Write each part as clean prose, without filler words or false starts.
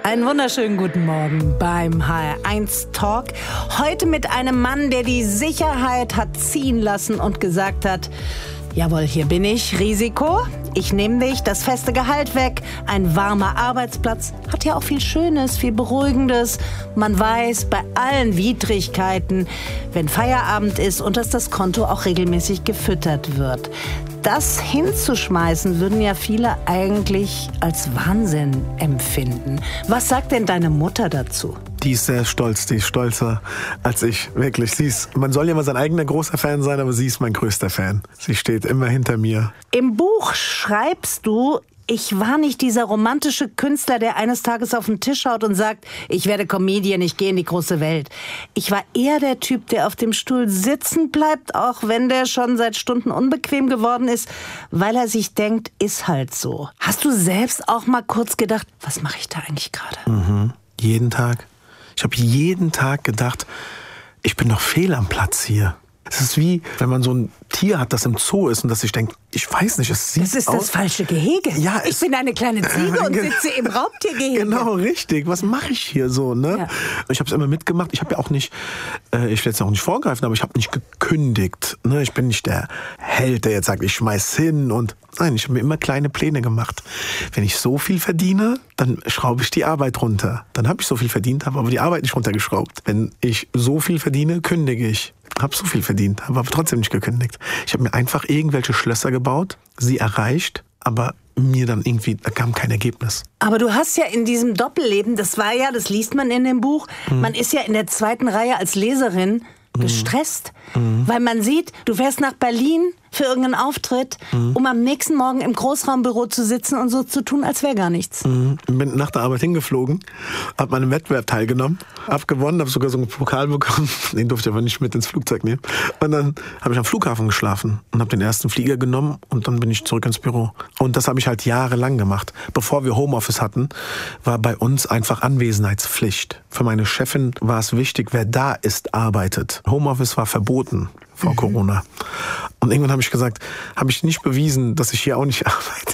Einen wunderschönen guten Morgen beim HR1 Talk. Heute mit einem Mann, der die Sicherheit hat ziehen lassen und gesagt hat, jawohl, hier bin ich, Risiko, ich nehme dich, das feste Gehalt weg, ein warmer Arbeitsplatz, hat ja auch viel Schönes, viel Beruhigendes. Man weiß bei allen Widrigkeiten, wenn Feierabend ist und dass das Konto auch regelmäßig gefüttert wird. Das hinzuschmeißen, würden ja viele eigentlich als Wahnsinn empfinden. Was sagt denn deine Mutter dazu? Die ist sehr stolz, die ist stolzer als ich, wirklich. Man soll ja mal sein eigener großer Fan sein, aber sie ist mein größter Fan. Sie steht immer hinter mir. Im Buch schreibst du, ich war nicht dieser romantische Künstler, der eines Tages auf den Tisch haut und sagt, ich werde Comedian, ich gehe in die große Welt. Ich war eher der Typ, der auf dem Stuhl sitzen bleibt, auch wenn der schon seit Stunden unbequem geworden ist, weil er sich denkt, ist halt so. Hast du selbst auch mal kurz gedacht, was mache ich da eigentlich gerade? Jeden Tag. Ich habe jeden Tag gedacht, ich bin doch fehl am Platz hier. Es ist wie, wenn man so ein Tier hat, das im Zoo ist und das sich denkt, ich weiß nicht, es sieht aus... Das ist das falsche Gehege. Ja, ich bin eine kleine Ziege und sitze im Raubtiergehege. Genau, richtig. Was mache ich hier so, ne? Ja. Ich habe es immer mitgemacht. Ich habe ja auch nicht, ich will jetzt auch nicht vorgreifen, aber ich habe nicht gekündigt. Ne? Ich bin nicht der Held, der jetzt sagt, ich schmeiß hin und... Nein, ich habe mir immer kleine Pläne gemacht. Wenn ich so viel verdiene, dann schraube ich die Arbeit runter. Dann habe ich so viel verdient, habe aber die Arbeit nicht runtergeschraubt. Wenn ich so viel verdiene, kündige ich. Habe so viel verdient, habe aber trotzdem nicht gekündigt. Ich habe mir einfach irgendwelche Schlösser gebaut, sie erreicht, aber mir dann irgendwie, da kam kein Ergebnis. Aber du hast ja in diesem Doppelleben, das liest man in dem Buch, man ist ja in der zweiten Reihe als Leserin gestresst, weil man sieht, du fährst nach Berlin für irgendeinen Auftritt, um am nächsten Morgen im Großraumbüro zu sitzen und so zu tun, als wäre gar nichts. Bin nach der Arbeit hingeflogen, habe an einem Wettbewerb teilgenommen, habe gewonnen, habe sogar so einen Pokal bekommen, den durfte ich aber nicht mit ins Flugzeug nehmen. Und dann habe ich am Flughafen geschlafen und habe den ersten Flieger genommen und dann bin ich zurück ins Büro. Und das habe ich halt jahrelang gemacht. Bevor wir Homeoffice hatten, war bei uns einfach Anwesenheitspflicht. Für meine Chefin war es wichtig, wer da ist, arbeitet. Homeoffice war verboten vor Corona. Und irgendwann habe ich gesagt, habe ich nicht bewiesen, dass ich hier auch nicht arbeite.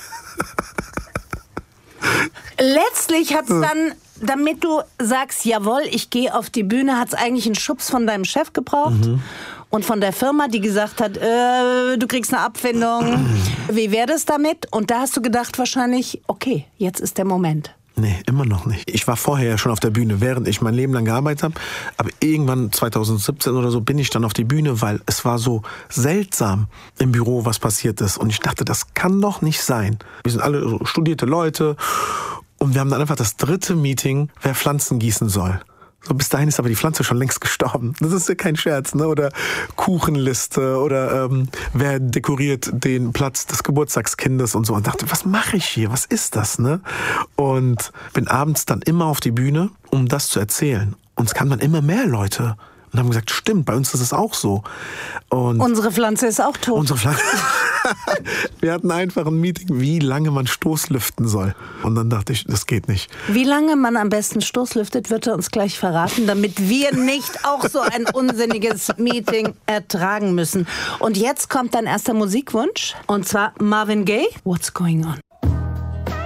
Letztlich hat es dann, damit du sagst, jawohl, ich gehe auf die Bühne, hat es eigentlich einen Schubs von deinem Chef gebraucht und von der Firma, die gesagt hat, du kriegst eine Abfindung. Wie wäre das damit? Und da hast du gedacht wahrscheinlich, okay, jetzt ist der Moment. Nee, immer noch nicht. Ich war vorher ja schon auf der Bühne, während ich mein Leben lang gearbeitet habe. Aber irgendwann 2017 oder so bin ich dann auf die Bühne, weil es war so seltsam im Büro, was passiert ist. Und ich dachte, das kann doch nicht sein. Wir sind alle studierte Leute und wir haben dann einfach das 3. Meeting, wer Pflanzen gießen soll. So, bis dahin ist aber die Pflanze schon längst gestorben. Das ist ja kein Scherz, ne? Oder Kuchenliste oder wer dekoriert den Platz des Geburtstagskindes und so. Und dachte, was mache ich hier? Was ist das, ne? Und bin abends dann immer auf die Bühne, um das zu erzählen. Und es kamen dann immer mehr Leute und haben gesagt, stimmt, bei uns ist es auch so. Und unsere Pflanze ist auch tot. Unsere Pflanze. Wir hatten einfach ein Meeting, wie lange man Stoßlüften soll. Und dann dachte ich, das geht nicht. Wie lange man am besten Stoßlüftet, wird er uns gleich verraten, damit wir nicht auch so ein unsinniges Meeting ertragen müssen. Und jetzt kommt dein erster Musikwunsch, und zwar Marvin Gaye, What's Going On?